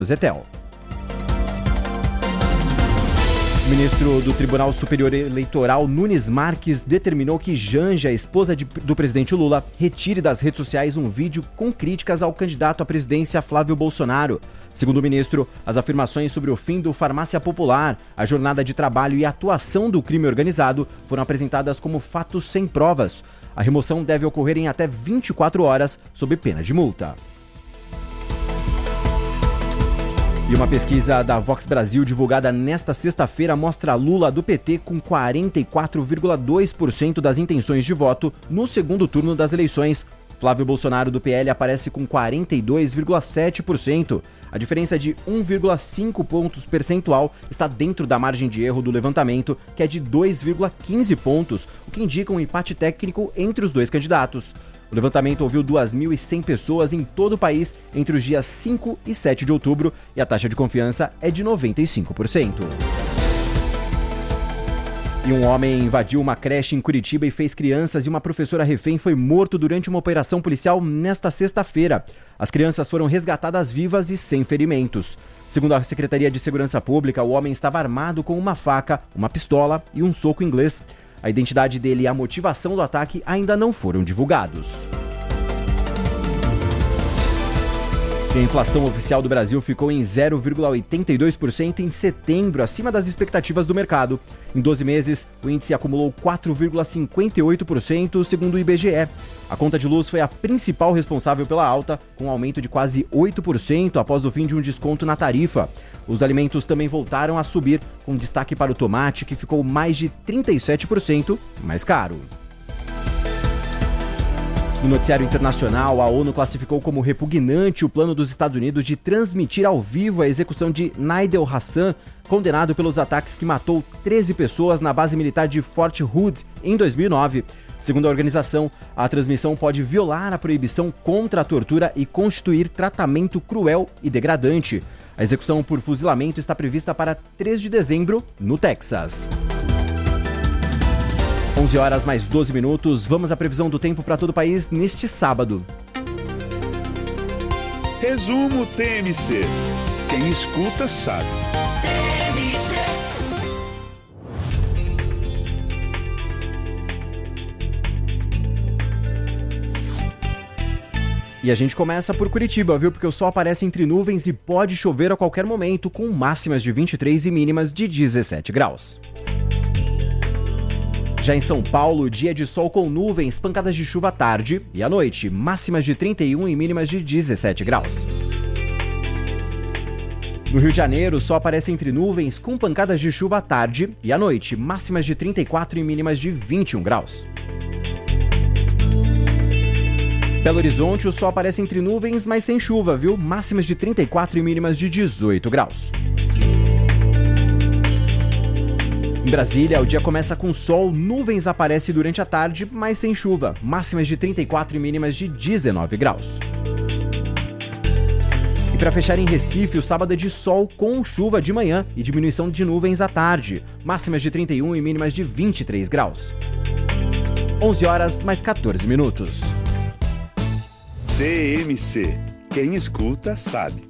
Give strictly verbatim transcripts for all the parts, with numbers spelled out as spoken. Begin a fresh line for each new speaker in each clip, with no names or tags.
Zetel. O ministro do Tribunal Superior Eleitoral, Nunes Marques, determinou que Janja, esposa de, do presidente Lula, retire das redes sociais um vídeo com críticas ao candidato à presidência Flávio Bolsonaro. Segundo o ministro, as afirmações sobre o fim do Farmácia Popular, a jornada de trabalho e a atuação do crime organizado foram apresentadas como fatos sem provas. A remoção deve ocorrer em até vinte e quatro horas, sob pena de multa. E uma pesquisa da Vox Brasil divulgada nesta sexta-feira mostra Lula do P T com quarenta e quatro vírgula dois por cento das intenções de voto no segundo turno das eleições. Flávio Bolsonaro do P L aparece com quarenta e dois vírgula sete por cento. A diferença de um vírgula cinco pontos percentual está dentro da margem de erro do levantamento, que é de dois vírgula quinze pontos, o que indica um empate técnico entre os dois candidatos. O levantamento ouviu duas mil e cem pessoas em todo o país entre os dias cinco e sete de outubro e a taxa de confiança é de noventa e cinco por cento. E um homem invadiu uma creche em Curitiba e fez crianças e uma professora refém foi morto durante uma operação policial nesta sexta-feira. As crianças foram resgatadas vivas e sem ferimentos. Segundo a Secretaria de Segurança Pública, o homem estava armado com uma faca, uma pistola e um soco inglês. A identidade dele e a motivação do ataque ainda não foram divulgados. E a inflação oficial do Brasil ficou em zero vírgula oitenta e dois por cento em setembro, acima das expectativas do mercado. Em doze meses, o índice acumulou quatro vírgula cinquenta e oito por cento, segundo o I B G E. A conta de luz foi a principal responsável pela alta, com um aumento de quase oito por cento após o fim de um desconto na tarifa. Os alimentos também voltaram a subir, com destaque para o tomate, que ficou mais de trinta e sete por cento mais caro. No noticiário internacional, a ONU classificou como repugnante o plano dos Estados Unidos de transmitir ao vivo a execução de Nidal Hassan, condenado pelos ataques que matou treze pessoas na base militar de Fort Hood em dois mil e nove. Segundo a organização, a transmissão pode violar a proibição contra a tortura e constituir tratamento cruel e degradante. A execução por fuzilamento está prevista para três de dezembro, no Texas. onze horas mais doze minutos, vamos à previsão do tempo para todo o país neste sábado.
Resumo T M C. Quem escuta sabe.
E a gente começa por Curitiba, viu? Porque o sol aparece entre nuvens e pode chover a qualquer momento, com máximas de vinte e três e mínimas de dezessete graus. Já em São Paulo, dia de sol com nuvens, pancadas de chuva à tarde e à noite, máximas de trinta e um e mínimas de dezessete graus. No Rio de Janeiro, o sol aparece entre nuvens com pancadas de chuva à tarde e à noite, máximas de trinta e quatro e mínimas de vinte e um graus. Belo Horizonte, o sol aparece entre nuvens, mas sem chuva, viu? Máximas de trinta e quatro e mínimas de dezoito graus. Em Brasília, o dia começa com sol, nuvens aparecem durante a tarde, mas sem chuva. Máximas de trinta e quatro e mínimas de dezenove graus. E para fechar em Recife, o sábado é de sol com chuva de manhã e diminuição de nuvens à tarde. Máximas de trinta e um e mínimas de vinte e três graus. onze horas mais quatorze minutos.
T M C. Quem escuta sabe.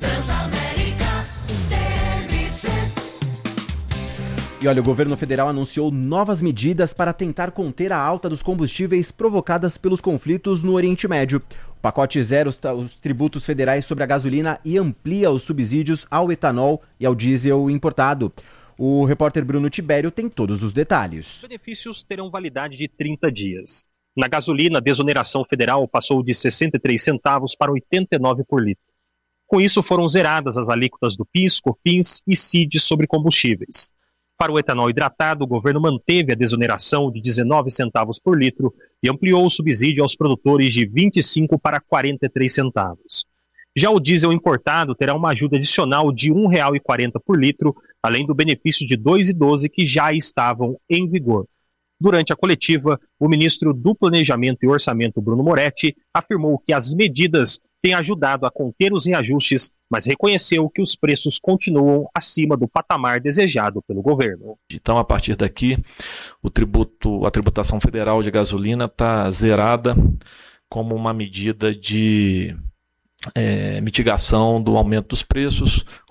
E olha, o governo federal anunciou novas medidas para tentar conter a alta dos combustíveis provocadas pelos conflitos no Oriente Médio. O pacote zera os, os tributos federais sobre a gasolina e amplia os subsídios ao etanol e ao diesel importado. O repórter Bruno Tibério tem todos os detalhes.
Os benefícios terão validade de trinta dias. Na gasolina, a desoneração federal passou de sessenta e três centavos para oitenta e nove por litro. Com isso, foram zeradas as alíquotas do PIS, COFINS e C I D sobre combustíveis. Para o etanol hidratado, o governo manteve a desoneração de dezenove centavos por litro e ampliou o subsídio aos produtores de vinte e cinco para quarenta e três centavos. Já o diesel importado terá uma ajuda adicional de um real e quarenta por litro, além do benefício de dois reais e doze que já estavam em vigor. Durante a coletiva, o ministro do Planejamento e Orçamento, Bruno Moretti, afirmou que as medidas têm ajudado a conter os reajustes, mas reconheceu que os preços continuam acima do patamar desejado pelo governo.
Então, a partir daqui, o tributo, a tributação federal de gasolina está zerada como uma medida de é, mitigação do aumento dos preços,